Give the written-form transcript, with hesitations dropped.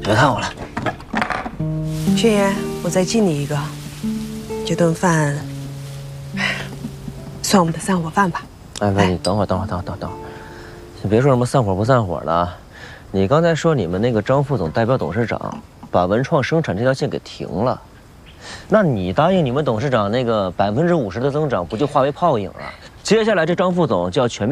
别看我了。 轩言，我再敬你一个，这顿饭算我们的散伙饭吧。 哎，不，你等会儿，先别说什么散伙不散伙的啊。你刚才说你们那个张副总代表董事长把文创生产这条线给停了，那你答应你们董事长那个50%的增长，不就化为泡影了？接下来这张副总就要全面